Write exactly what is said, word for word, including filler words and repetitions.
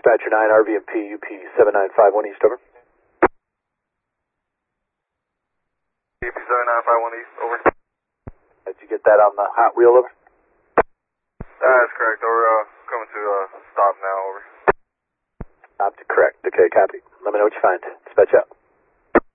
Dispatcher nine, R V M P, U P seven nine five one East, over. U P seven nine five one East, over. Did you get that on the Hot Wheel, over? That's correct, over. Uh, coming to uh, stop now, over. Stop to correct. Okay, copy. Let me know what you find. Dispatch out.